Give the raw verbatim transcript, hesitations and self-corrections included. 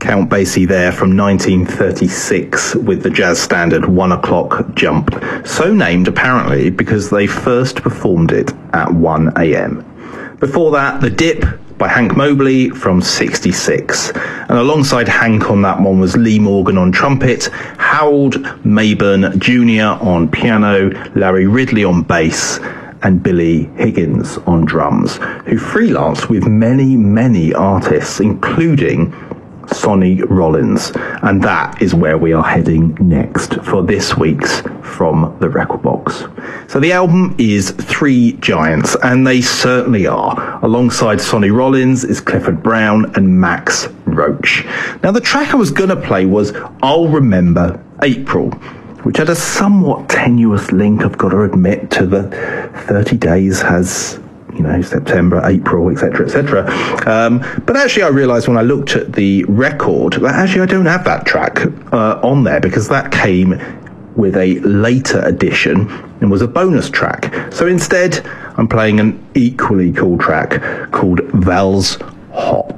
Count Basie there from nineteen thirty-six with the jazz standard One O'Clock Jump. So named apparently because they first performed it at one a m. Before that, The Dip by Hank Mobley from sixty-six. And alongside Hank on that one was Lee Morgan on trumpet, Harold Mayburn Junior on piano, Larry Ridley on bass, and Billy Higgins on drums, who freelanced with many, many artists, including Sonny Rollins. And that is where we are heading next for this week's From the Record Box. So the album is Three Giants, and they certainly are. Alongside Sonny Rollins is Clifford Brown and Max Roach. Now the track I was going to play was I'll Remember April, which had a somewhat tenuous link, I've got to admit, to the thirty days has, you know, September, April, et cetera, et cetera. Um, but actually I realised when I looked at the record that actually I don't have that track uh, on there, because that came with a later edition and was a bonus track. So instead, I'm playing an equally cool track called Val's Hot.